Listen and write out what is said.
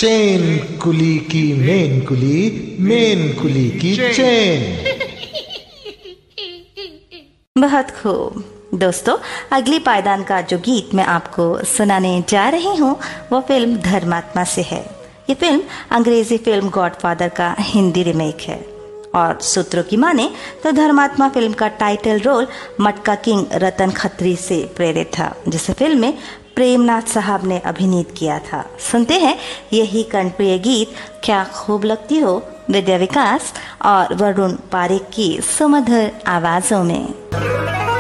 Chain कुली की main कुली की chain. बहुत खूब दोस्तों, अगली पायदान का जो गीत मैं आपको सुनाने जा रही हूँ वो फिल्म धर्मात्मा से है। ये फिल्म अंग्रेजी फिल्म गॉडफादर का हिंदी रीमेक है और सूत्रों की माने तो धर्मात्मा फिल्म का टाइटल रोल मटका किंग रतन खत्री से प्रेरित था, जिसे फिल्म में प्रेमनाथ साहब ने अभिनीत किया था। सुनते हैं यही कर्णप्रिय गीत क्या खूब लगती हो, विद्या विकास और वरुण पारेख की सुमधुर आवाजों में।